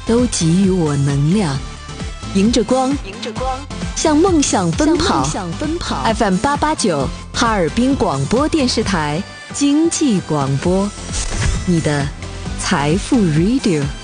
都给予我能量，迎着光，向梦想奔跑。FM889 哈尔滨广播电视台经济广播，你的财富 Radio。